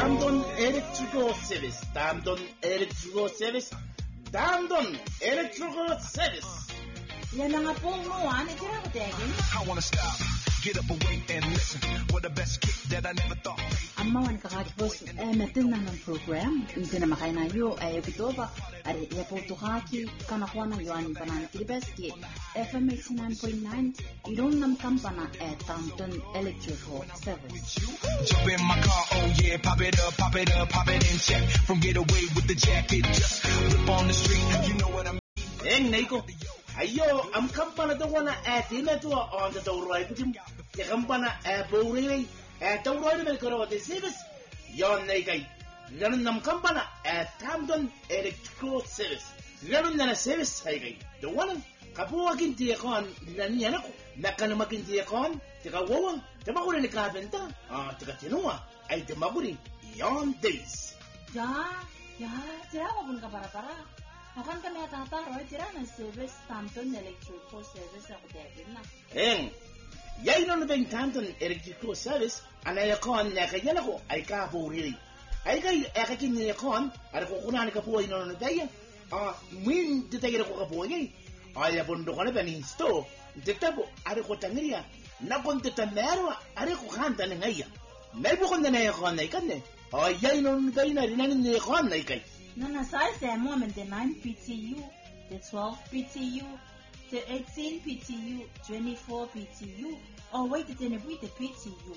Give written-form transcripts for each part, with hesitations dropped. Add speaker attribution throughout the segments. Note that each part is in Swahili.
Speaker 1: Damdon Electrical Service. Damdon Electrical Service. Damdon Electrical Service.
Speaker 2: Yan na nga po mo, tira ko tegin.
Speaker 3: I wanna stop, get up away and listen. What the best kick that I never thought.
Speaker 2: Amawan kakakipos, natin na ng program. Hindi na makay na yo, ito ba? Ari, po tukaki, kanakuha na yuan panan kilibeski. FM 89.9, iron ng kampana Damdon Electrical Service.
Speaker 3: Jump in my car, oh yeah, pop it up, and check. From get away with the jacket, just flip on the street, you know what I mean.
Speaker 1: Naiko. Ayo, am kampana to wana tina to on the Doroy. The kampana Bowray, Doroy Melkoro de Service. Yon Nakai. Learn nam kampana Damdon Electrical Service. Learn than a service, Hagai. The one Kapuakin Tiakon, Nanianako, Nakanamakin Tiakon, Tikawa, the Magur in the carpenter, Tikatinoa, I the Maguri, yon days.
Speaker 2: Tira ko pun ka para. Akan kami tataro, tira na service Damdon Electrical Service ako tegin na.
Speaker 1: Yay no na Damdon Electrical Service, anayakon na kaya ko ay kapuri. Ay kay akakin ni yakon, ara ko kunan ka po ino na tayo. Min detay ko ka po ay. Ay abondo ko na baninsto. Detabo ara ko tangriya. Na konte tamero, ara ko kanta na ngaya. Nay bu kon na yakon nay kanne. Ay yay no na tayo na rinan ni yakon nay kay.
Speaker 2: Na size the moment the 9 PTU, the 12 PTU, the 18 PTU, 24 PTU, or wait the PTU.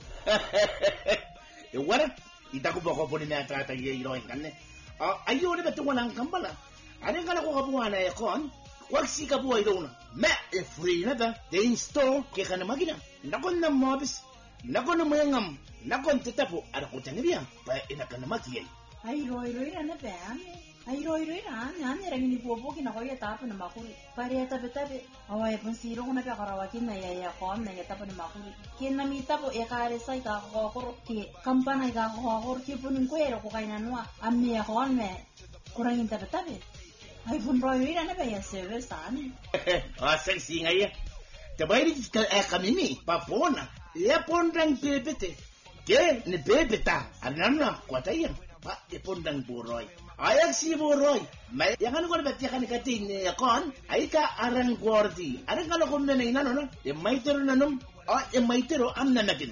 Speaker 1: What? Itago ba ko po ni nata tayo iroin kanne. Ayo na beto walang kambala. Anong kana ko kabuhan na yakon? Wag si kabuhay doon. Ma free na ba? The install kaya ka na magina. Nakon na mobis. Nakon na mayangam. Nakon tetapo ara ko taniriya. Pa inaka na magiyay.
Speaker 2: Ay roy na ba? Ay roy na. Nani rangini bobo kinakoya tapo na makuri. Pare tabe. Away pun siro ko na pa karawakin na yaya ko na tapo na makuri. Kinamita po ekare sai ka ko ki kampana ka ko ki punin ko ero ko kainanwa. Ammi ko me. Kurangin tabe. Ay pun roy na ba ya service ani.
Speaker 1: Sexy ngaya. Tabay ka kamini papona. Ya pondang bebete. Ke ni bebeta. Anana kwataya. Pa ipundang buroy. Ayak si buroy. May yang ko na batikan kating ni yakon. Ay ka arang gordi. Arang kalo ko na inano no. E maitero nanum. E maitero am na nagino.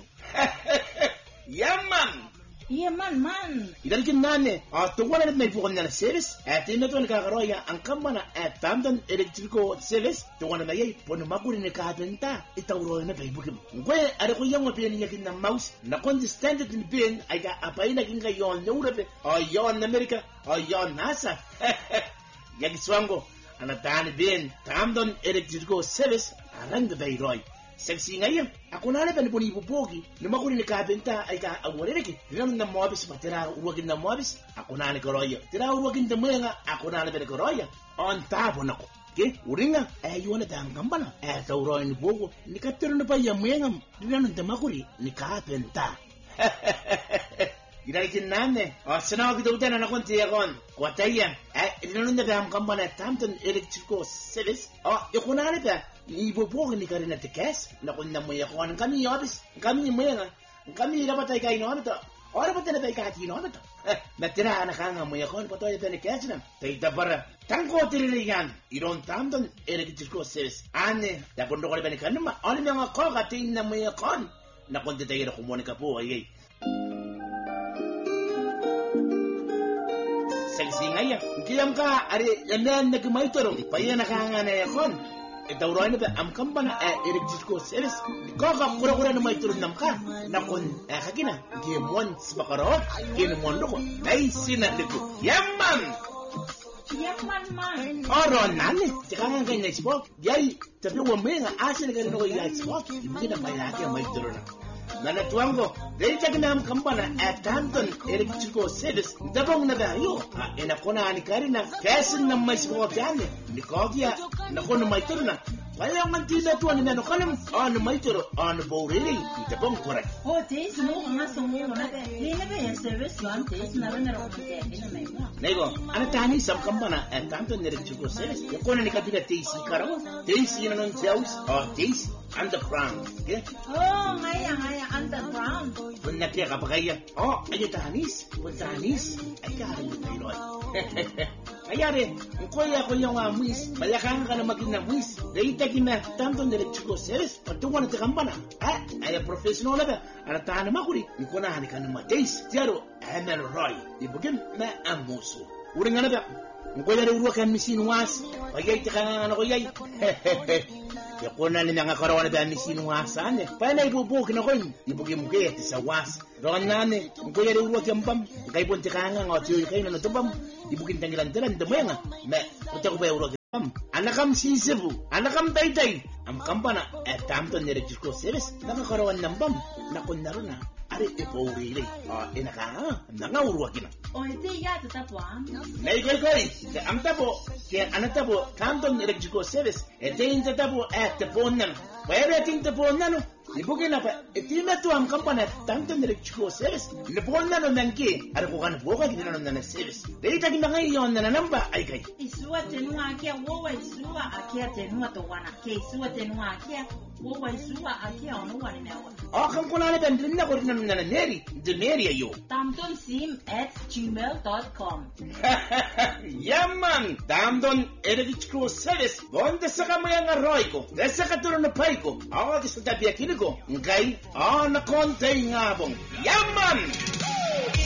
Speaker 1: Yaman. Man. Idan kin nane. To wala na may bukon na service. Ino to nakakaroya ang kamana Damdon Electrical Service. To wala na yay pono maguri ni kabenta. Itawro na bay bukim. Ngwe ara ko yang mapian niya kin na mouse. Na consistent din bin ay ga apay na kin kayon no urabe. Yon America. Yon NASA. Yagi swango. Anatani bin Damdon Electrical Service. Arang the bay roy. Sexy ngayon, ako na ba ni ipupogi, lumakuri ni kabenta ay ka awaliriki. Rinam na mobis pa, tira uwagin na mobis, ako na ni koroya. Tira uwagin na mga, ako na ba ni koroya. On tapon ako. Okay, uri nga, yun na tayang kambana. Tauroy ni bogo, ni katero na pa yung mga, rinam na makuri ni kabenta. Ginalikin namin. Sinaw kita utan na nakunti akon. Kuwatayan. Rinam na tayang kambana Damdon Electrical Service. Iko na ba? Ibubukin ni Karina Tikes, na kung namuya ko ang kami yobis, kami ni Muya, kami dapat ay kain ano to, o dapat na tayo kahit ano to. Natira na ka nga muya ko, patoy tayo ni Kes na, tayo dabara, tangko tiriligan, iron Damdon Electrical Service, ane, dapundo ko ba ni Kanuma, ano mga ko kating na muya ko, na kung tayo na kumunika po, ay. Sexy nga yan, kiyang ka, ari, yan nagmaitorong, paya nakahanga na yakon. Tauroy na ba am kampana Electrical Service. Kaka kura na may turun nam ka. Nakon kakina. Gimon smakarot. Ginumondo ko. Ay sinadiko. Yaman man. Oron nani. Tsaka nga kayo na spok. Yay. Tapi wame nga asin ka rin ako yung spok. Hindi na may laki ang may turun na. Nanatuang ko. Dahil tsaka na am kampana Damdon Electrical Service. Dabong na dayo. Inako na ni Karina. Kesin na may spok yan. Ni Kogya. Nako na may turun na. Palangan tina tuan ni nano kalam an maitero an borele ita bong korek.
Speaker 2: Oh, taste mo nga sumo na be. Lina be yung service one taste na rin na rin ina may mo.
Speaker 1: Nego, ana tani sam kambana tanto electrical service. Yakona ni kapila taste karawa. Taste yun non sales taste underground. Okay?
Speaker 2: Oh, ngaya underground.
Speaker 1: Punna kaya kapagaya. Oh, ayo tanis. Pun tanis. Ay kaya yung tayo. Ayari, kuya yung muis, malakang ka na maging na muis. Dahita kina tanto electrical service, pagtungan na kambana. Ay professional na ba? Anatahan na makuri, ikunahan ka na madays. Tiaro, Hamel Roy, ibugin na amuso. Uring nga na ba? Kuya rin uruwa kan misinuwas. Kaya ita ka nga kuya. Yakuna ni nga karawan na ba misinuwasan eh. Paano ibubukin ako yun? Ibugin mo kaya sa was. Rokan na ni, kuya rin uruwa kambam. Kaya punti ka nga nga tiyo kayo na natubam. Ibugin tangilan tiran, damay nga. Punta ko ba yung uruwa kambam? Anakam sisibu, anakam dayday. Ang kampana, tamto ni electrical service. Nakakarawan ng bam. Nakon na rin na. Ari ipo uri inaka nga uruwa kina.
Speaker 2: O ite ya tatapwang.
Speaker 1: Nay koy. Am tabo, ke anatabo tamton electrical service. Ete intabo taponan. Pwede ting taponan. Ibugin na pa. Itima to ang kampana tamton electrical service. Naponan no nangki. Ari ko kan boka kina no na service. Dita kina ngayon na namba ay kay.
Speaker 2: Isuwa tenua akia wowa isuwa akia tenua to wana. Ke isuwa tenua akia wowa isuwa akia ono wani mewa.
Speaker 1: Kan kuna na bandrin na ko rin na neri. De neri ayo.
Speaker 2: tamtonsim@gmail.com.
Speaker 1: Yaman! Tamdon electrical service. Bonde sa kamayang aroy ko. Desa katulong na pay ko. Ako di sa tabi akini ko. Ngay, na kontay nga bong. Yaman!